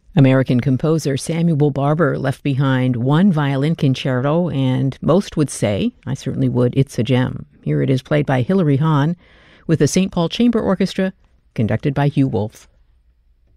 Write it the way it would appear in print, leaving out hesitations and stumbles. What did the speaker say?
American composer Samuel Barber left behind one violin concerto, and most would say, I certainly would, it's a gem. Here it is played by Hilary Hahn with the St. Paul Chamber Orchestra, conducted by Hugh Wolf.